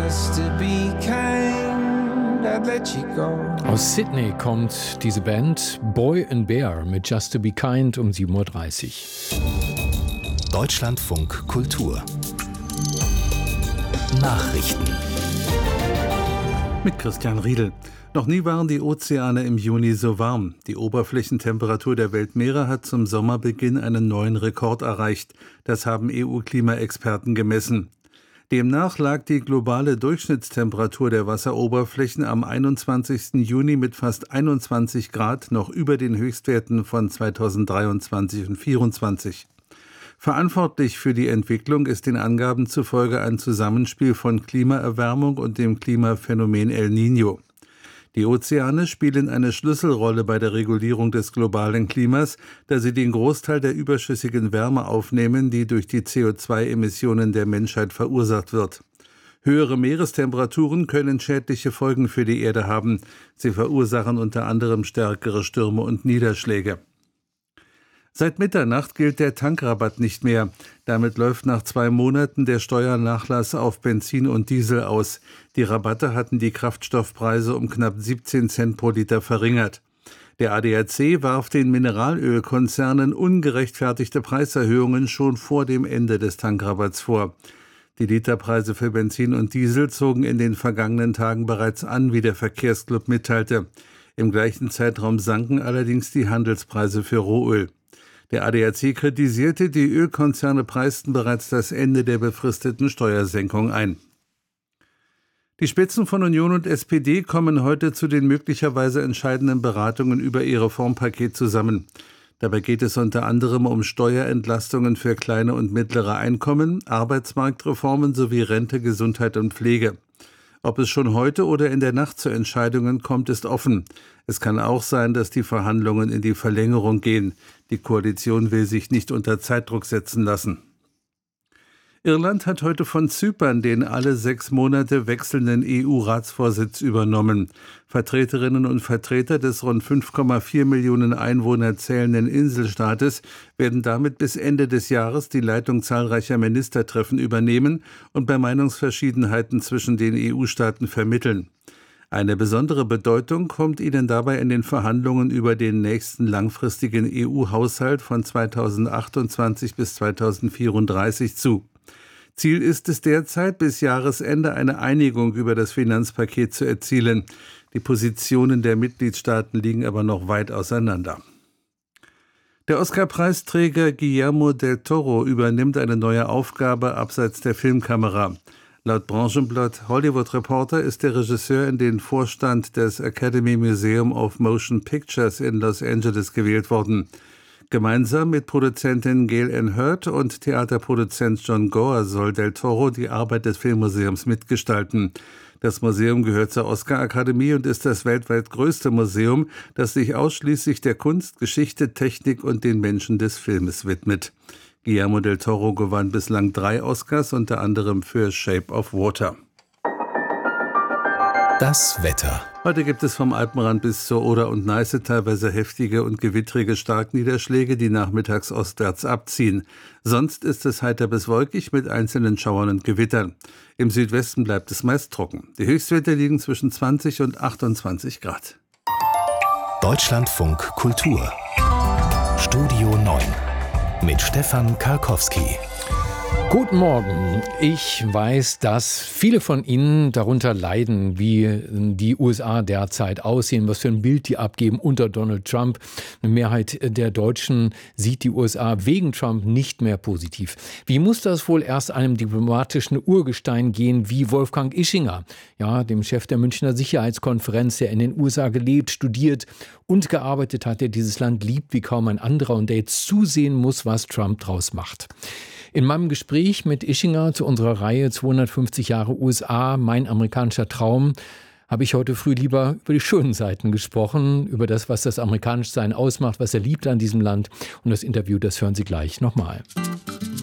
just to be kind, I'd let you go. Aus Sydney kommt diese Band Boy and Bear mit Just to be Kind um 7:30 Uhr. Deutschlandfunk Kultur Nachrichten mit Christian Riedel. Noch nie waren die Ozeane im Juni so warm. Die Oberflächentemperatur der Weltmeere hat zum Sommerbeginn einen neuen Rekord erreicht. Das haben EU-Klimaexperten gemessen. Demnach lag die globale Durchschnittstemperatur der Wasseroberflächen am 21. Juni mit fast 21 Grad noch über den Höchstwerten von 2023 und 2024. Verantwortlich für die Entwicklung ist den Angaben zufolge ein Zusammenspiel von Klimaerwärmung und dem Klimaphänomen El Niño. Die Ozeane spielen eine Schlüsselrolle bei der Regulierung des globalen Klimas, da sie den Großteil der überschüssigen Wärme aufnehmen, die durch die CO2-Emissionen der Menschheit verursacht wird. Höhere Meerestemperaturen können schädliche Folgen für die Erde haben. Sie verursachen unter anderem stärkere Stürme und Niederschläge. Seit Mitternacht gilt der Tankrabatt nicht mehr. Damit läuft nach 2 Monaten der Steuernachlass auf Benzin und Diesel aus. Die Rabatte hatten die Kraftstoffpreise um knapp 17 Cent pro Liter verringert. Der ADAC warf den Mineralölkonzernen ungerechtfertigte Preiserhöhungen schon vor dem Ende des Tankrabatts vor. Die Literpreise für Benzin und Diesel zogen in den vergangenen Tagen bereits an, wie der Verkehrsclub mitteilte. Im gleichen Zeitraum sanken allerdings die Handelspreise für Rohöl. Der ADAC kritisierte, die Ölkonzerne preisten bereits das Ende der befristeten Steuersenkung ein. Die Spitzen von Union und SPD kommen heute zu den möglicherweise entscheidenden Beratungen über ihr Reformpaket zusammen. Dabei geht es unter anderem um Steuerentlastungen für kleine und mittlere Einkommen, Arbeitsmarktreformen sowie Rente, Gesundheit und Pflege. Ob es schon heute oder in der Nacht zu Entscheidungen kommt, ist offen. Es kann auch sein, dass die Verhandlungen in die Verlängerung gehen. Die Koalition will sich nicht unter Zeitdruck setzen lassen. Irland hat heute von Zypern den alle 6 Monate wechselnden EU-Ratsvorsitz übernommen. Vertreterinnen und Vertreter des rund 5,4 Millionen Einwohner zählenden Inselstaates werden damit bis Ende des Jahres die Leitung zahlreicher Ministertreffen übernehmen und bei Meinungsverschiedenheiten zwischen den EU-Staaten vermitteln. Eine besondere Bedeutung kommt ihnen dabei in den Verhandlungen über den nächsten langfristigen EU-Haushalt von 2028 bis 2034 zu. Ziel ist es derzeit, bis Jahresende eine Einigung über das Finanzpaket zu erzielen. Die Positionen der Mitgliedstaaten liegen aber noch weit auseinander. Der Oscar-Preisträger Guillermo del Toro übernimmt eine neue Aufgabe abseits der Filmkamera. Laut Branchenblatt Hollywood Reporter ist der Regisseur in den Vorstand des Academy Museum of Motion Pictures in Los Angeles gewählt worden. Gemeinsam mit Produzentin Gail Ann Hurd und Theaterproduzent John Gore soll del Toro die Arbeit des Filmmuseums mitgestalten. Das Museum gehört zur Oscar-Akademie und ist das weltweit größte Museum, das sich ausschließlich der Kunst, Geschichte, Technik und den Menschen des Filmes widmet. Guillermo del Toro gewann bislang 3 Oscars, unter anderem für Shape of Water. Das Wetter. Heute gibt es vom Alpenrand bis zur Oder und Neiße teilweise heftige und gewittrige Starkniederschläge, die nachmittags ostwärts abziehen. Sonst ist es heiter bis wolkig mit einzelnen Schauern und Gewittern. Im Südwesten bleibt es meist trocken. Die Höchstwerte liegen zwischen 20 und 28 Grad. Deutschlandfunk Kultur Studio 9 mit Stefan Karkowski. Guten Morgen. Ich weiß, dass viele von Ihnen darunter leiden, wie die USA derzeit aussehen, was für ein Bild die abgeben unter Donald Trump. Eine Mehrheit der Deutschen sieht die USA wegen Trump nicht mehr positiv. Wie muss das wohl erst einem diplomatischen Urgestein gehen wie Wolfgang Ischinger, ja, dem Chef der Münchner Sicherheitskonferenz, der in den USA gelebt, studiert und gearbeitet hat, der dieses Land liebt wie kaum ein anderer und der jetzt zusehen muss, was Trump draus macht. In meinem Gespräch mit Ischinger zu unserer Reihe 250 Jahre USA, mein amerikanischer Traum, habe ich heute früh lieber über die schönen Seiten gesprochen, über das, was das Amerikanischsein ausmacht, was er liebt an diesem Land. Und das Interview, das hören Sie gleich nochmal.